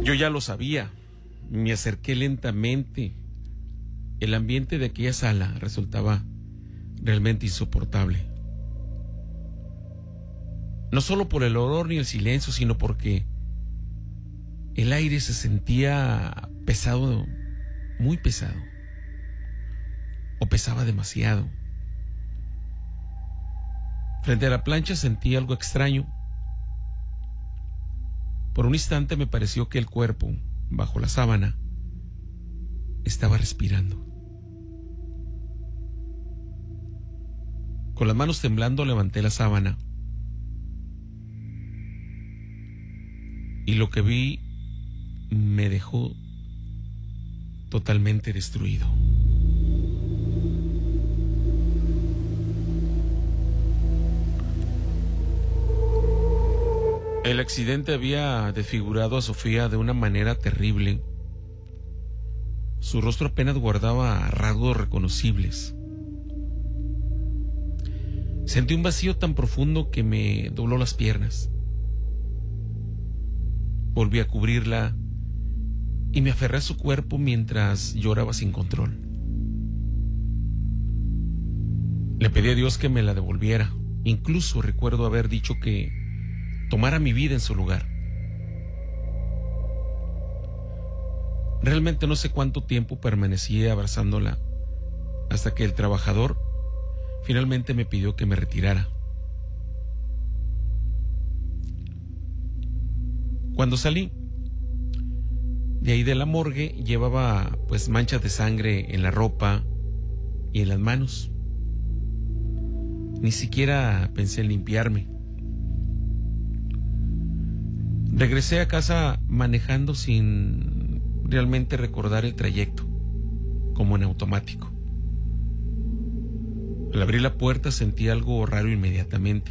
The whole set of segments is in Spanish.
Yo ya lo sabía. Me acerqué lentamente. El ambiente de aquella sala resultaba realmente insoportable. No solo por el olor ni el silencio, sino porque el aire se sentía pesado, muy pesado, o pesaba demasiado. Frente a la plancha sentí algo extraño. Por un instante me pareció que el cuerpo, bajo la sábana, estaba respirando. Con las manos temblando levanté la sábana y lo que vi me dejó totalmente destruido. El accidente había desfigurado a Sofía de una manera terrible. Su rostro apenas guardaba rasgos reconocibles. Sentí un vacío tan profundo que me dobló las piernas. Volví a cubrirla y me aferré a su cuerpo mientras lloraba sin control. Le pedí a Dios que me la devolviera. Incluso recuerdo haber dicho que tomara mi vida en su lugar. Realmente no sé cuánto tiempo permanecí abrazándola hasta que el trabajador finalmente me pidió que me retirara. Cuando salí de ahí de la morgue, llevaba pues manchas de sangre en la ropa y en las manos. Ni siquiera pensé en limpiarme. Regresé a casa manejando sin realmente recordar el trayecto, como en automático. Al abrir la puerta sentí algo raro inmediatamente.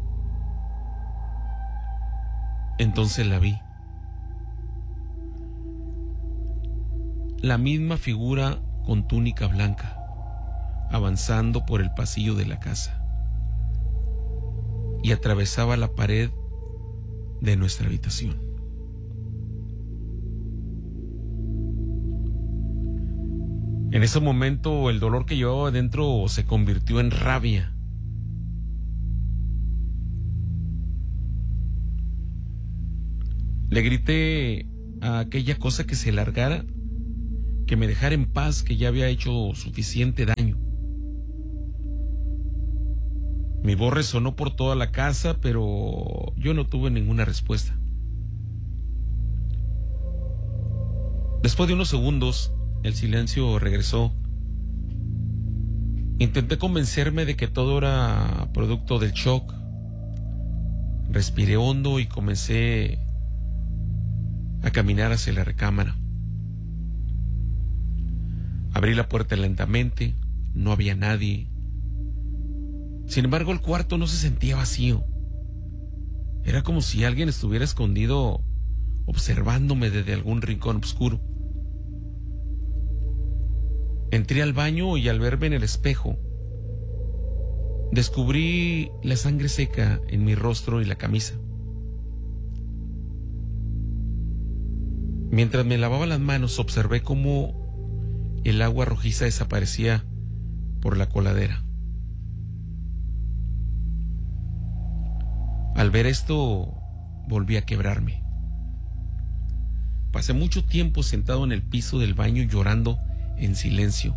Entonces la vi. La misma figura con túnica blanca, avanzando por el pasillo de la casa, y atravesaba la pared de nuestra habitación. En ese momento el dolor que llevaba adentro se convirtió en rabia. Le grité a aquella cosa que se largara, que me dejara en paz, que ya había hecho suficiente daño. Mi voz resonó por toda la casa, pero yo no tuve ninguna respuesta. Después de unos segundos, el silencio regresó. Intenté convencerme de que todo era producto del shock. Respiré hondo y comencé a caminar hacia la recámara. Abrí la puerta lentamente, no había nadie. Sin embargo, el cuarto no se sentía vacío. Era como si alguien estuviera escondido observándome desde algún rincón oscuro. Entré al baño y al verme en el espejo, descubrí la sangre seca en mi rostro y la camisa. Mientras me lavaba las manos, observé cómo el agua rojiza desaparecía por la coladera. Al ver esto, volví a quebrarme. Pasé mucho tiempo sentado en el piso del baño llorando en silencio.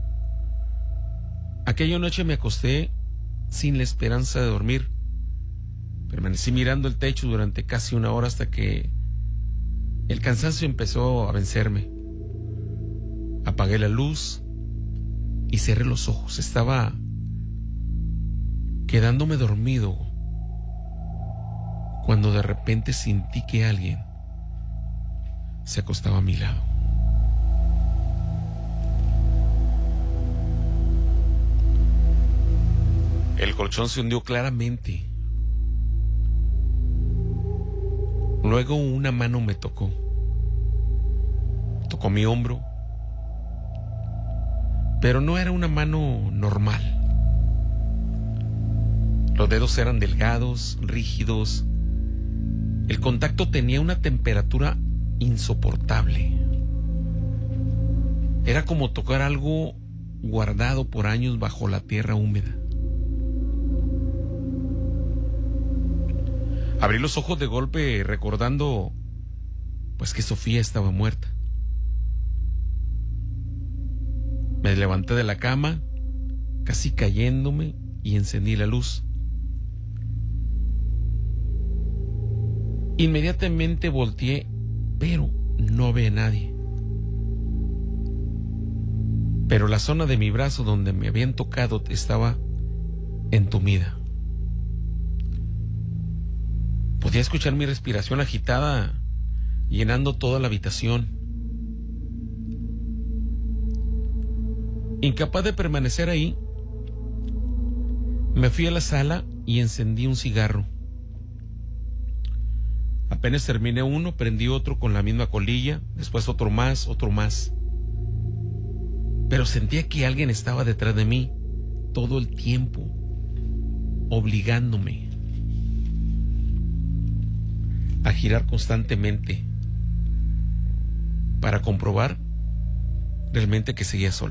Aquella noche me acosté sin la esperanza de dormir. Permanecí mirando el techo durante casi una hora hasta que el cansancio empezó a vencerme. Apagué la luz y cerré los ojos. Estaba quedándome dormido cuando de repente sentí que alguien se acostaba a mi lado. El colchón se hundió claramente. Luego una mano me tocó. Tocó mi hombro. Pero no era una mano normal. Los dedos eran delgados, rígidos. El contacto tenía una temperatura insoportable. Era como tocar algo guardado por años bajo la tierra húmeda. Abrí los ojos de golpe recordando pues que Sofía estaba muerta. Me levanté de la cama, casi cayéndome, y encendí la luz. Inmediatamente volteé, pero no ve a nadie. Pero la zona de mi brazo donde me habían tocado estaba entumida. Podía escuchar mi respiración agitada llenando toda la habitación. Incapaz de permanecer ahí, me fui a la sala y encendí un cigarro. Apenas terminé uno, prendí otro con la misma colilla, después otro más. Pero sentía que alguien estaba detrás de mí todo el tiempo, obligándome a girar constantemente para comprobar realmente que seguía solo.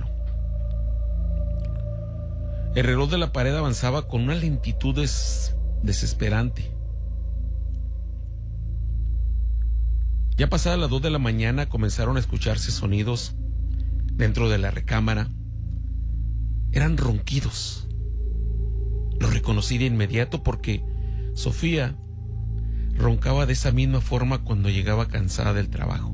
El reloj de la pared avanzaba con una lentitud desesperante. Ya pasadas las 2 de la mañana comenzaron a escucharse sonidos dentro de la recámara. Eran ronquidos. Lo reconocí de inmediato porque Sofía roncaba de esa misma forma cuando llegaba cansada del trabajo.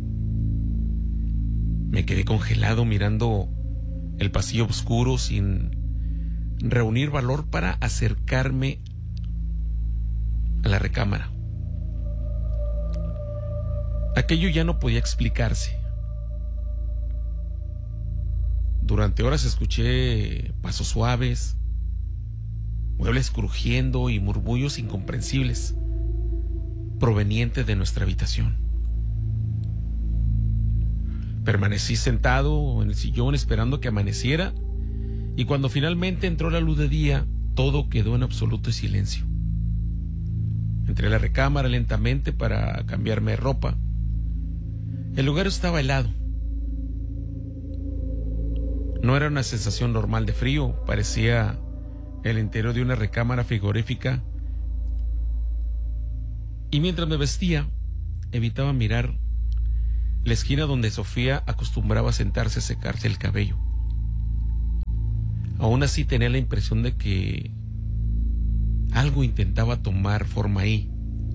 Me quedé congelado mirando el pasillo oscuro sin reunir valor para acercarme a la recámara. Aquello ya no podía explicarse. Durante horas escuché pasos suaves, muebles crujiendo y murmullos incomprensibles provenientes de nuestra habitación. Permanecí sentado en el sillón esperando que amaneciera, y cuando finalmente entró la luz de día, todo quedó en absoluto silencio. Entré a la recámara lentamente para cambiarme de ropa. El lugar estaba helado. No era una sensación normal de frío, parecía el interior de una recámara frigorífica. Y mientras me vestía, evitaba mirar la esquina donde Sofía acostumbraba sentarse a secarse el cabello. Aún así tenía la impresión de que algo intentaba tomar forma ahí.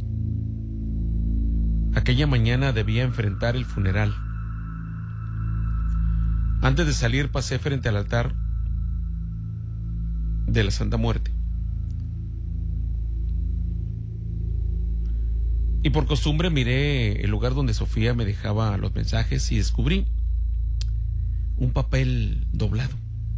Aquella mañana debía enfrentar el funeral. Antes de salir pasé frente al altar de la Santa Muerte. Y por costumbre miré el lugar donde Sofía me dejaba los mensajes y descubrí un papel doblado.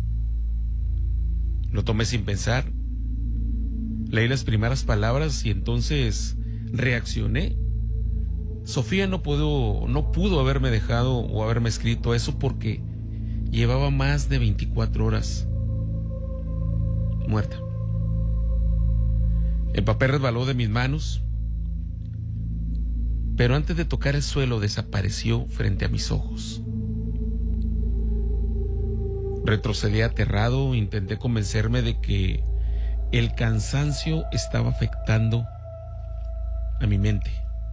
Lo tomé sin pensar, leí las primeras palabras y entonces reaccioné. Sofía no pudo haberme dejado o haberme escrito eso porque llevaba más de 24 horas muerta. El papel resbaló de mis manos, pero antes de tocar el suelo desapareció frente a mis ojos. Retrocedí aterrado, intenté convencerme de que el cansancio estaba afectando a mi mente.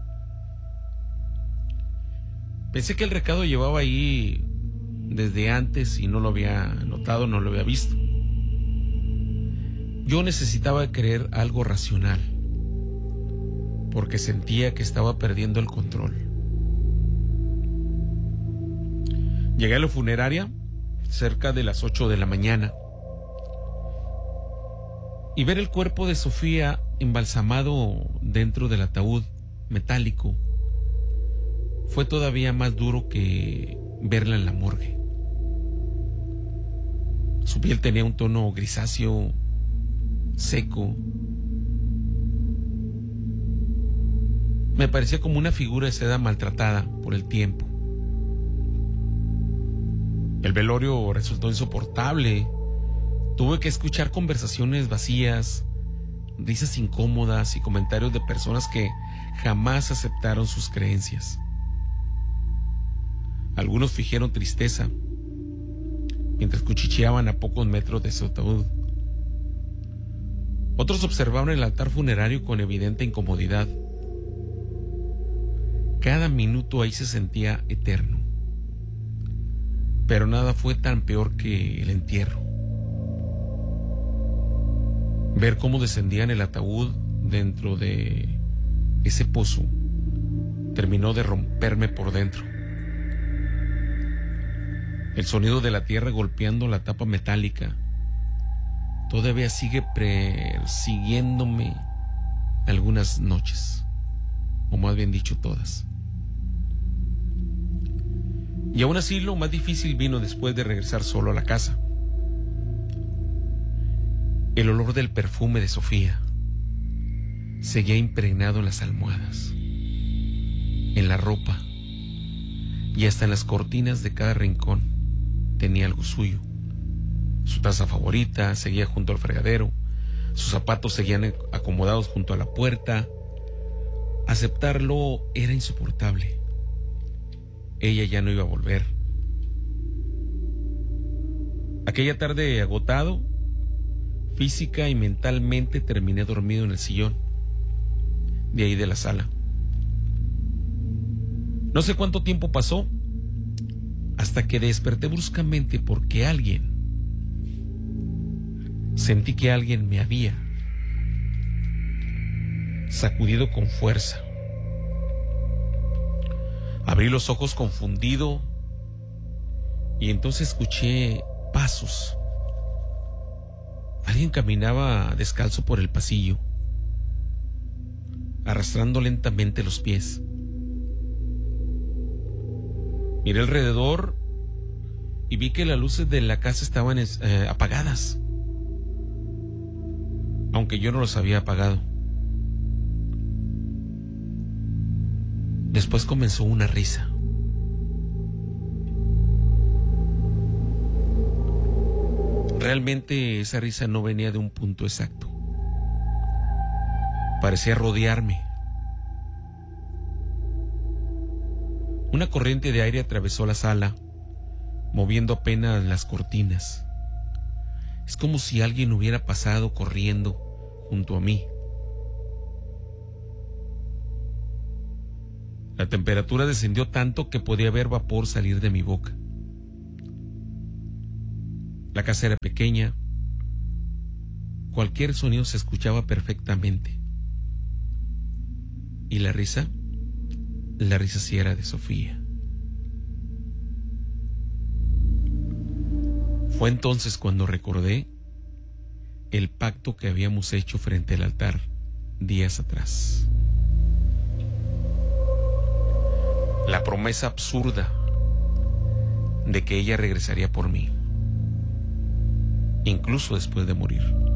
Pensé que el recado llevaba ahí desde antes y no lo había notado, no lo había visto. Yo necesitaba creer algo racional, porque sentía que estaba perdiendo el control. Llegué a la funeraria cerca de las 8 de la mañana y ver el cuerpo de Sofía embalsamado dentro del ataúd metálico fue todavía más duro que verla en la morgue. Su piel tenía un tono grisáceo, seco. Me parecía como una figura de seda maltratada por el tiempo. El velorio resultó insoportable. Tuve que escuchar conversaciones vacías, risas incómodas y comentarios de personas que jamás aceptaron sus creencias. Algunos fingieron tristeza mientras cuchicheaban a pocos metros de su ataúd. Otros observaban el altar funerario con evidente incomodidad. Cada minuto ahí se sentía eterno. Pero nada fue tan peor que el entierro. Ver cómo descendían el ataúd dentro de ese pozo terminó de romperme por dentro. El sonido de la tierra golpeando la tapa metálica todavía sigue persiguiéndome algunas noches, o más bien dicho, todas. Y aún así lo más difícil vino después de regresar solo a la casa. El olor del perfume de Sofía seguía impregnado en las almohadas, en la ropa y hasta en las cortinas de cada rincón. Tenía algo suyo. Su taza favorita seguía junto al fregadero, sus zapatos seguían acomodados junto a la puerta. Aceptarlo era insoportable. Ella ya no iba a volver. Aquella tarde, agotado, física y mentalmente, terminé dormido en el sillón de ahí de la sala. No sé cuánto tiempo pasó hasta que desperté bruscamente porque sentí que alguien me había sacudido con fuerza. Abrí los ojos confundido y entonces escuché pasos. Alguien caminaba descalzo por el pasillo, arrastrando lentamente los pies. Miré alrededor y vi que las luces de la casa estaban apagadas, aunque yo no los había apagado. Después comenzó una risa. Realmente esa risa no venía de un punto exacto. Parecía rodearme. Una corriente de aire atravesó la sala, moviendo apenas las cortinas. Es como si alguien hubiera pasado corriendo junto a mí. La temperatura descendió tanto que podía ver vapor salir de mi boca. La casa era pequeña. Cualquier sonido se escuchaba perfectamente. ¿Y la risa? La risa sí era de Sofía. Fue entonces cuando recordé el pacto que habíamos hecho frente al altar días atrás. La promesa absurda de que ella regresaría por mí, incluso después de morir.